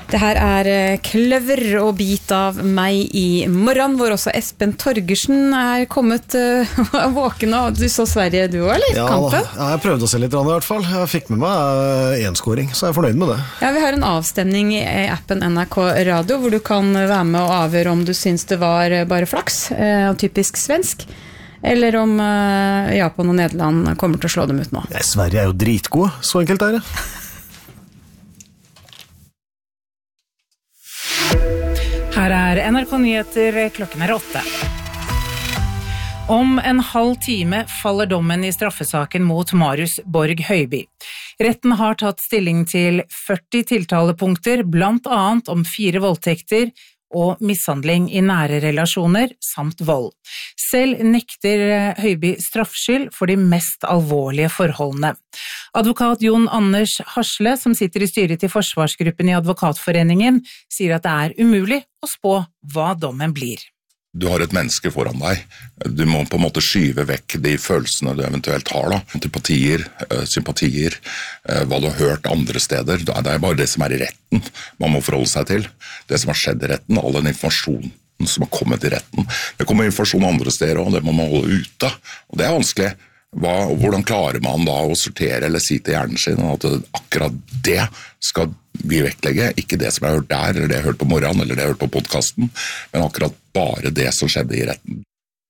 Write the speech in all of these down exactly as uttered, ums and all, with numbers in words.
Det her er Kløver og bit av meg i morgen, hvor også Espen Torgersen er kommet uh, våken av. Du så Sverige du også, eller? Ja, Kampen? ja, jeg prøvde å se litt i hvert fall. Jeg fikk med meg en scoring, så jeg er fornøyd med det. Ja, vi har en avstemning i appen N R K Radio, hvor du kan være med og avgjøre om du synes det var bare flaks, uh, typisk svensk, eller om uh, Japan og Nederland kommer til å slå dem ut nå. Ja, Sverige er jo dritgode, så enkelt er det. Her er N R K Nyheter, klokken er åtte. Om en halv time faller dommen i straffesaken mot Marius Borg Høiby. Retten har tatt stilling til førti tiltalepunkter, blant annet om fire voldtekter og mishandling i nære relasjoner samt vold. Selv nekter Høiby straffskyld for de mest alvorlige forholdene. Advokat Jon Anders Hasle, som sitter i styret til Forsvarsgruppen i Advokatforeningen, sier at det er umulig å spå hva dommen blir. Du har et menneske foran deg. Du må på en måte skyve vekk de følelsene du eventuelt har, da. Antipatier, sympatier, hva du har hørt andre steder. Det er bare det som er i retten man må forholde seg til. Det som har skjedd i retten, all den informasjonen som har kommet i retten. Det kommer informasjon andre steder, og det må man holde ute. Og det er vanskelig. Hva, hvordan klarer man da å sortere eller si til hjernen sin at akkurat det skal vi vektlegge, ikke det som jeg har hørt der, eller det jeg har hørt på morgenen, eller det jeg har hørt på podcasten, men akkurat bare det som skjedde i retten.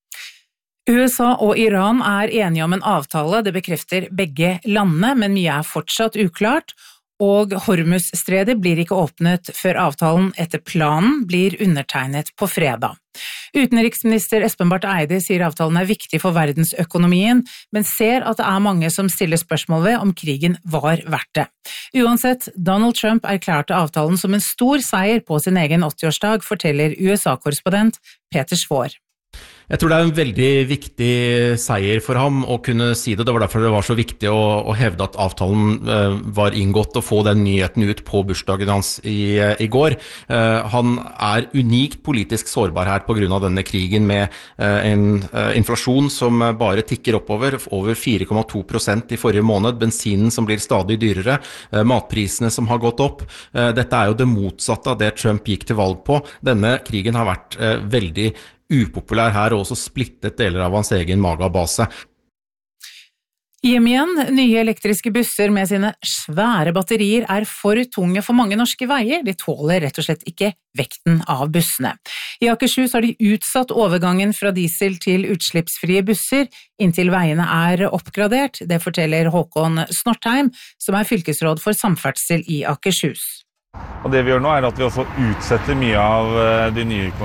U S A og Iran er enige om en avtale, det bekrefter begge landene, men mye er fortsatt uklart, og Hormuzstredet blir ikke åpnet før avtalen etter planen blir undertegnet på fredag. Utenriksminister Espen Barth Eide sier avtalen er viktig for verdensøkonomien, men ser at det er mange som stiller spørsmål ved om krigen var verdt det. Uansett, Donald Trump erklærte avtalen som en stor seier på sin egen åttiårsdag, forteller U S A-korrespondent Peter Svår. Jeg tror det er en veldig viktig seier for ham å kunne si det. Det var derfor det var så viktig å, å hevde at avtalen uh, var inngått og få den nyheten ut på bursdagen hans i, uh, i går. Uh, han er unikt politisk sårbar her på grunn av denne krigen med uh, en uh, inflasjon som bare tikker oppover, over fire komma to prosent i forrige måned, bensinen som blir stadig dyrere, uh, matprisene som har gått opp. Uh, dette er jo det motsatte av det Trump gikk til valg på. Denne krigen har vært uh, veldig upopulær her og også splittet deler av hans egen magabase. Hjem igjen, nye elektriske busser med sine svære batterier er for tunge for mange norske veier. De tåler rett og slett ikke vekten av bussene. I Akershus har de utsatt overgangen fra diesel til utslippsfrie busser inntil veiene er oppgradert. Det forteller Håkon Snortheim, som er fylkesråd for samferdsel i Akershus. Og det vi gjør nå er at vi også utsetter mye av de nye